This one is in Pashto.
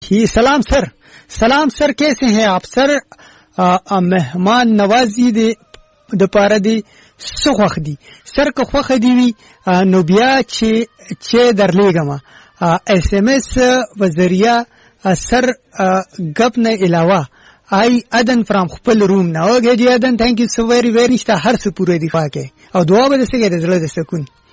ही सलाम सर कैसे हैं आप सर मेहमान नवाजी د پاره دی سخوخ دی سر که خوخ دی وی نو بیا چې درلیګم اس ام اس وذریعہ سر غب نه علاوه I Adan from خپل روم نه اوګه دی Adan thank you so very very ستا هر څه پوره دی خواکه او دعا به دې سره د زړه د سکون